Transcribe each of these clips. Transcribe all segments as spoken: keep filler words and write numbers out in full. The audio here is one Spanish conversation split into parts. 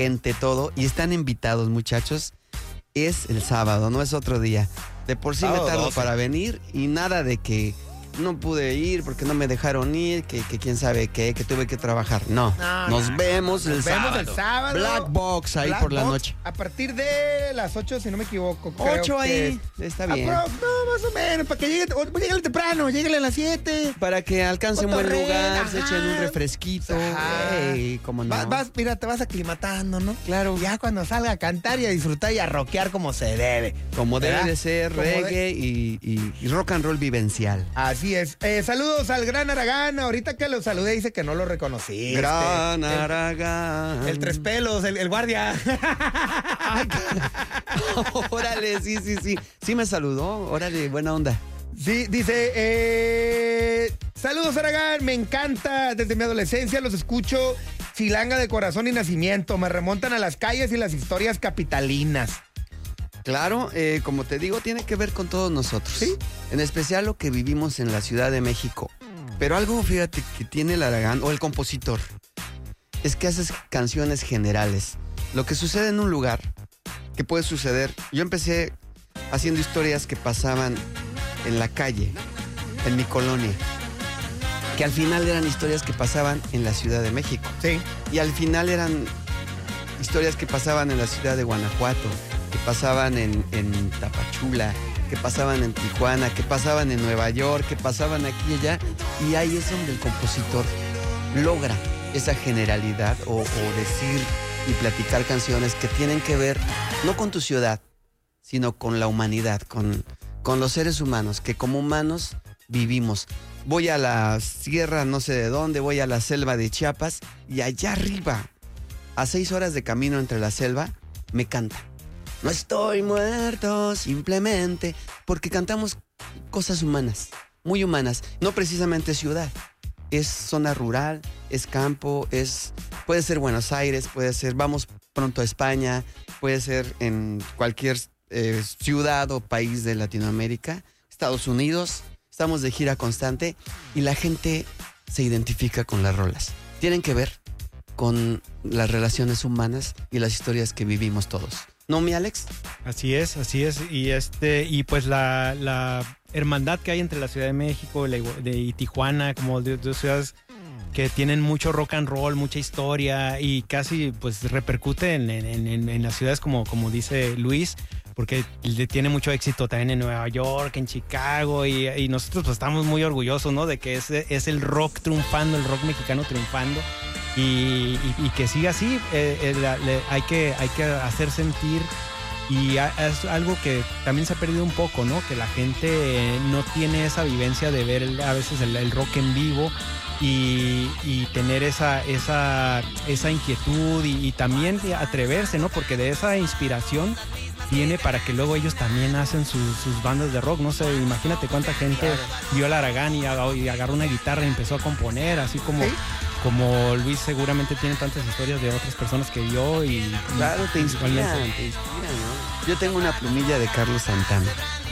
gente, todo. Y están invitados, muchachos. Es el sábado, no es otro día. De por sí Sábado me tardo doce. para venir y nada de que no pude ir porque no me dejaron ir, que, que quién sabe qué, que tuve que trabajar. No, No, nos no, vemos, Nos el, vemos sábado. el sábado. Black Box ahí Black por la Box, noche. A partir de las ocho, si no me equivoco. creo Ocho que ahí, es. está bien. Apro- no, más o menos, para que llegue, o- lléguele temprano, lléguele a las siete. Para que alcancen buen Cotorreen, lugar, se ajá. echen un refresquito. Ajá. Ey, cómo no. Vas, vas, mira, te vas aclimatando, ¿no? Claro. Ya cuando salga a cantar y a disfrutar y a rockear como se debe. Como debe ¿verdad? de ser, Como reggae de- y, y- y rock and roll vivencial. Así es. Eh, saludos al gran Aragán. Ahorita que lo saludé dice que no lo reconocí. Gran el, Aragán. el tres pelos, el, el guardia. Ay, órale, sí, sí, sí. Sí me saludó, órale, buena onda. Sí, dice, eh, saludos Aragán, me encanta, desde mi adolescencia los escucho, chilanga de corazón y nacimiento, me remontan a las calles y las historias capitalinas. Claro, eh, como te digo, tiene que ver con todos nosotros. Sí. En especial lo que vivimos en la Ciudad de México. Pero algo, fíjate, que tiene el Aragán, o el compositor, es que haces canciones generales. Lo que sucede en un lugar, que puede suceder. Yo empecé haciendo historias que pasaban en la calle, en mi colonia, que al final eran historias que pasaban en la Ciudad de México. Sí. Y al final eran historias que pasaban en la ciudad de Guanajuato, que pasaban en, en Tapachula, que pasaban en Tijuana, que pasaban en Nueva York, que pasaban aquí y allá. Y ahí es donde el compositor logra esa generalidad o, o decir y platicar canciones que tienen que ver no con tu ciudad, sino con la humanidad, con, con los seres humanos, que como humanos vivimos. Voy a la sierra no sé de dónde, voy a la selva de Chiapas y allá arriba, a seis horas de camino entre la selva, me canta. No estoy muerto, simplemente, porque cantamos cosas humanas, muy humanas, no precisamente ciudad. Es zona rural, es campo, es puede ser Buenos Aires, puede ser, vamos pronto a España, puede ser en cualquier eh, ciudad o país de Latinoamérica, Estados Unidos. Estamos de gira constante y la gente se identifica con las rolas. Tienen que ver con las relaciones humanas y las historias que vivimos todos. ¿No, mi Alex? Así es, así es. Y este, y pues la, la hermandad que hay entre la Ciudad de México la, de, y Tijuana, como de dos ciudades que tienen mucho rock and roll, mucha historia y casi pues repercute en, en, en, en las ciudades como, como dice Luis, porque tiene mucho éxito también en Nueva York, en Chicago y, y nosotros pues estamos muy orgullosos, ¿no? De que es, es el rock triunfando, el rock mexicano triunfando. Y, y, y que siga así, eh, eh, la, le, hay, que, hay que hacer sentir, y a, es algo que también se ha perdido un poco, ¿no? Que la gente eh, no tiene esa vivencia de ver el, a veces el, el rock en vivo y, y tener esa, esa, esa inquietud y, y también atreverse, ¿no? Porque de esa inspiración viene para que luego ellos también hacen sus, sus bandas de rock. No sé, imagínate cuánta gente claro. vio al Aragán y, y agarró una guitarra y empezó a componer, así como... ¿Sí? Como Luis seguramente tiene tantas historias de otras personas que vio y... Claro, te inspiran, te inspiran, ¿no? Yo tengo una plumilla de Carlos Santana,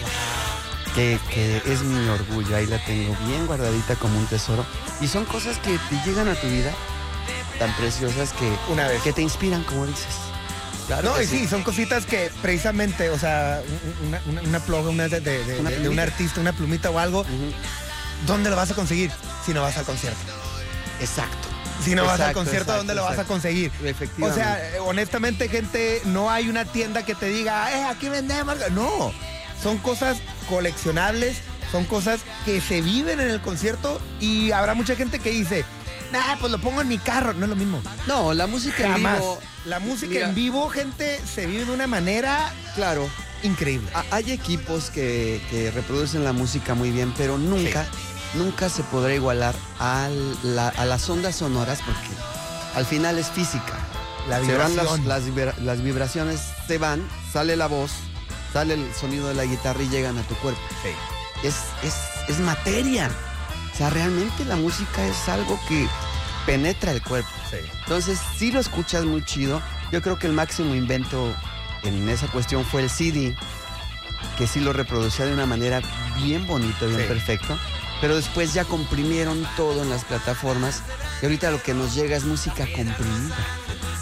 que, que es mi orgullo, ahí la tengo bien guardadita como un tesoro. Y son cosas que te llegan a tu vida tan preciosas que, una vez. que te inspiran, como dices. Claro no, y sí. sí, son cositas que precisamente, o sea, una, una, una pluma una de, de, de, ¿Una de, de un artista, una plumita o algo, uh-huh. ¿Dónde lo vas a conseguir si no vas al concierto? Exacto. Si no exacto, vas al concierto, exacto, ¿dónde lo exacto. vas a conseguir? Efectivamente. O sea, honestamente, gente, no hay una tienda que te diga, eh, aquí vendemos. No, son cosas coleccionables, son cosas que se viven en el concierto y habrá mucha gente que dice, nah, pues lo pongo en mi carro. No es lo mismo. No, la música Jamás. en vivo... La música mira, en vivo, gente, se vive de una manera... Claro. Increíble. Hay equipos que, que reproducen la música muy bien, pero nunca... Sí. Nunca se podrá igualar a, la, a las ondas sonoras porque al final es física. La vibración. Se van las, las, vibra, las vibraciones, se van, sale la voz, sale el sonido de la guitarra y llegan a tu cuerpo. Sí. Es, es, es materia. O sea, realmente la música es algo que penetra el cuerpo. Sí. Entonces, si lo escuchas muy chido. Yo creo que el máximo invento en esa cuestión fue el C D, que sí lo reproducía de una manera bien bonita, bien sí. perfecto. Pero después ya comprimieron todo en las plataformas y ahorita lo que nos llega es música comprimida.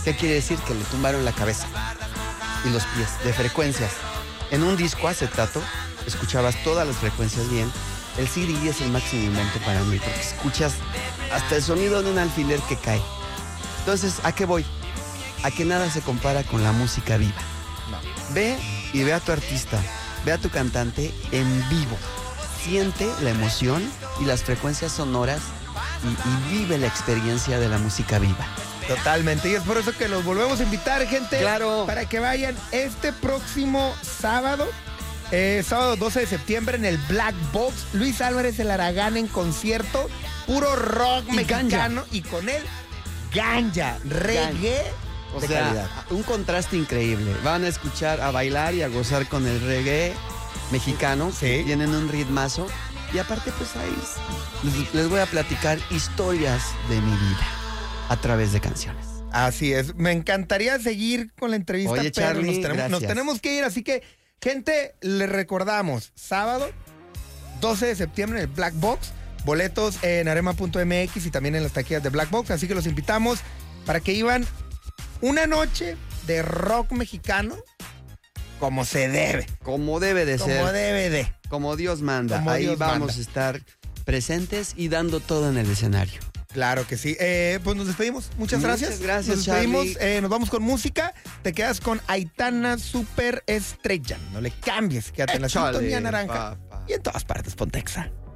¿Qué quiere decir? Que le tumbaron la cabeza y los pies de frecuencias. En un disco acetato escuchabas todas las frecuencias bien. El C D es el máximo invento para mí porque escuchas hasta el sonido de un alfiler que cae. Entonces, ¿a qué voy? A que nada se compara con la música viva. No. Ve y ve a tu artista, ve a tu cantante en vivo. Siente la emoción y las frecuencias sonoras y, y vive la experiencia de la música viva. Totalmente, y es por eso que los volvemos a invitar, gente. Claro. Para que vayan este próximo sábado, eh, sábado doce de septiembre en el Black Box. Luis Álvarez el Aragán en concierto, puro rock Y mexicano y con él ganja, reggae O de sea, calidad. un contraste increíble. Van a escuchar, a bailar y a gozar con el reggae mexicano. Sí. Tienen un ritmazo. Y aparte, pues ahí les, les voy a platicar historias de mi vida a través de canciones. Así es, me encantaría seguir con la entrevista, Oye, pero Charlie, nos, tenemos, nos gracias. tenemos que ir, así que, gente, les recordamos, sábado doce de septiembre en el Black Box, boletos en arema punto m x y también en las taquillas de Black Box, así que los invitamos para que iban una noche de rock mexicano como se debe, Como debe de como ser. debe de. Como Dios manda. Como Ahí Dios vamos manda. a estar presentes y dando todo en el escenario. Claro que sí. Eh, pues nos despedimos. Muchas Muchas gracias. gracias, Nos despedimos. Charlie. Eh, nos vamos con música. Te quedas con Aitana Super Estrella. No le cambies. Quédate en la Échale, sintonía naranja. papá. Y en todas partes, Pontexa.